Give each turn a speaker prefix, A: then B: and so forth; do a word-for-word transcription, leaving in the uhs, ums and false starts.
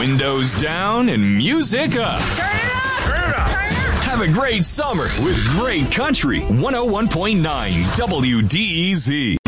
A: Windows down and music up.
B: Turn it up! Turn it up! Turn it up!
A: Have a great summer with great country. one oh one point nine W D E Z.